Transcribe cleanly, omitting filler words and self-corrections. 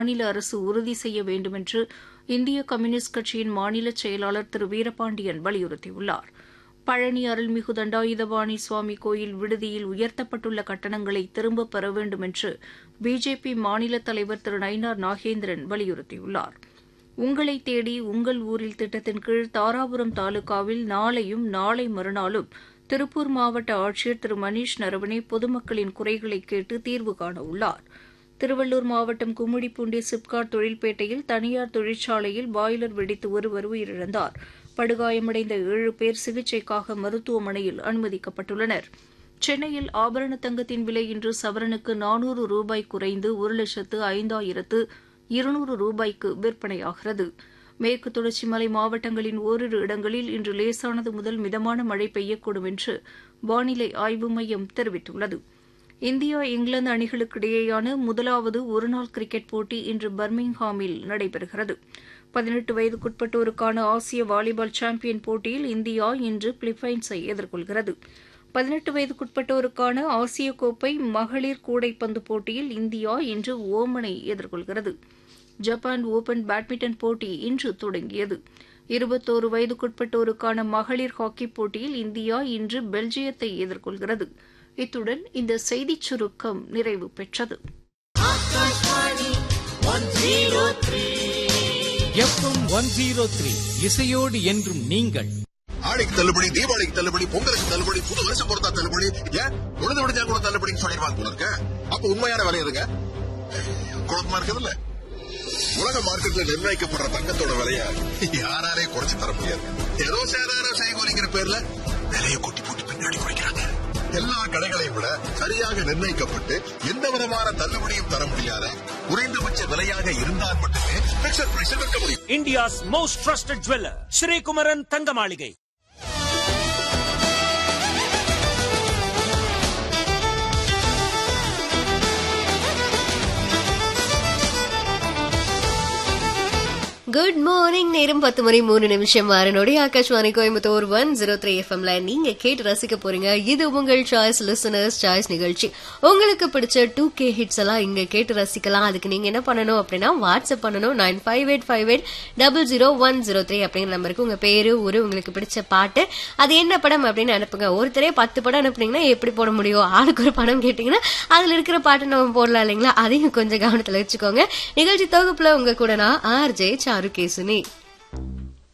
மாநில அரசு உறுதி செய்ய வேண்டுமென்று இந்திய கம்யூனிஸ்ட் கட்சியின் மாநில செயலாளர் திரு வீரபாண்டியன் வலியுறுத்தியுள்ளார். பழனி அருள்மிகு தண்டாயுதபாணி சுவாமி கோயில் விடுதியில் உயர்த்தப்பட்டுள்ள கட்டணங்களை திரும்பப் பெற வேண்டுமென்று பிஜேபி மாநில தலைவர் திரு நயினார் நாகேந்திரன் வலியுறுத்தியுள்ளார். உங்களை தேடி உங்கள் ஊரில் திட்டத்தின் கீழ் தாராபுரம் தாலுகாவில் நாளையும் நாளை மறுநாளும் திருப்பூர் மாவட்ட ஆட்சியர் திரு மணீஷ் நரவனே பொதுமக்களின் குறைகளை கேட்டு தீர்வு காண உள்ளார். திருவள்ளூர் மாவட்டம் கும்மிடிப்பூண்டி சிப்காட் தொழில்பேட்டையில் தனியார் தொழிற்சாலையில் பாய்லர் வெடித்து ஒருவர் உயிரிழந்தார். படுகாயமடைந்த 7 பேர் சிகிச்சைக்காக மருத்துவமனையில் அனுமதிக்கப்பட்டுள்ளனர். சென்னையில் ஆபரண தங்கத்தின் விலை இன்று சவரனுக்கு 400 ரூபாய் குறைந்து 1,05,200 ரூபாய்க்கு விற்பனையாகிறது. மேற்கு தொடர்ச்சி மலை மாவட்டங்களின் ஓரிரு இடங்களில் இன்று லேசானது முதல் மிதமான மழை பெய்யக்கூடும் என்று வானிலை ஆய்வு மையம் தெரிவித்துள்ளது. இந்தியா இங்கிலாந்து அணிகளுக்கிடையேயான முதலாவது ஒருநாள் கிரிக்கெட் போட்டி இன்று பர்மிங்ஹாமில் நடைபெறுகிறது. 18 வயதுக்குட்பட்டோருக்கான ஆசிய வாலிபால் சாம்பியன் போட்டியில் இந்தியா இன்று பிலிப்பைன்ஸை எதிர்கொள்கிறது. 18 வயதுக்குட்பட்டோருக்கான ஆசிய கோப்பை மகளிர் கூடைப்பந்து போட்டியில் இந்தியா இன்று ஓமனை எதிர்கொள்கிறது. ஜப்பான் ஓபன் பேட்மிண்டன் போட்டி இன்று தொடங்கியது. 21 வயதுக்குட்பட்டோருக்கான மகளிர் ஹாக்கிப் போட்டியில் இந்தியா இன்று பெல்ஜியத்தை எதிர்கொள்கிறது. இத்துடன் இந்த செய்திச் சுருக்கம் நிறைவு பெற்றது. எஃப்எம் 103 இசையோடு என்றும் நீங்கள். ஆடிக்கு தள்ளுபடி, தீபாவளிக்கு தள்ளுபடி, பொங்கலுக்கு தள்ளுபடி, புது வருஷம் பொறுத்தா தள்ளுபடி, ஏன் உழுது விடுஞ்சா கூட தள்ளுபடின்னு சொல்லிடுவாங்க போல இருக்க. அப்ப உண்மையான விலை எதுங்க? குழப்பமா இருக்குதுல்ல. உலக மார்க்கெட்ல நிர்ணயிக்கப்படுற தங்கத்தோட விலைய யாராலே குறைச்சு தர முடியாது. ஏதோ சேதார செய்கூலிங்கிற பேர்ல விலையை கொட்டி போட்டு பின்னாடி குறைக்கிறாங்க. எல்லா கடைகளையும் விட சரியாக நிர்ணயிக்கப்பட்டு எந்த விதமான தள்ளுபடியும் தர முடியாத குறைந்தபட்ச விலையாக இருந்தால் மட்டுமே பிக்சர் பிரைஸ் விற்க முடியும். India's most trusted jeweller Sri Kumaran தங்க மாளிகை. Good morning. நேரம் 10:03 மாறனோட ஆகாஷ்வாணி கோயம்புத்தூர் 103 எஃப்எம்ல நீங்க கேட்டு ரசிக்க போறீங்க. இது உங்கள் சாய்ஸ் லிசனர்ஸ் சாய்ஸ் நிகழ்ச்சி. உங்களுக்கு பிடிச்ச 2K ஹிட்ஸ் எல்லாம் இங்க கேட்டு ரசிக்கலாம். அதுக்கு நீங்க என்ன பண்ணணும் அப்படின்னா வாட்ஸ்அப் பண்ணணும். 9585800103 அப்படிங்கிற நம்பருக்கு உங்க பேரு, ஊரு, உங்களுக்கு பிடிச்ச பாட்டு, அது என்ன படம் அப்படின்னு அனுப்புங்க. ஒருத்தரே 10 படம் அனுப்புனீங்கன்னா எப்படி போட முடியும்? ஆளுக்கு ஒரு படம் கேட்டீங்கன்னா அதுல இருக்கிற பாட்டு நம்ம போடலாம் இல்லைங்களா? அதையும் கொஞ்சம் கவனத்துல வச்சுக்கோங்க. நிகழ்ச்சி தொகுப்புல உங்க கூட நான் RJ சாருகேசுனி.